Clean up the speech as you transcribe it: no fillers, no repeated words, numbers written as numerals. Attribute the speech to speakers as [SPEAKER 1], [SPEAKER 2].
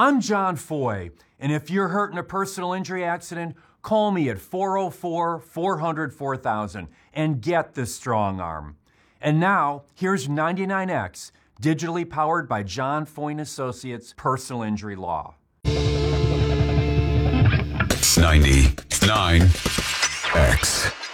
[SPEAKER 1] I'm John Foy, and if you're hurt in a personal injury accident, call me at 404-400-4000 and get the strong arm. And now, here's 99X, digitally powered by John Foy & Associates Personal Injury Law.
[SPEAKER 2] 99X.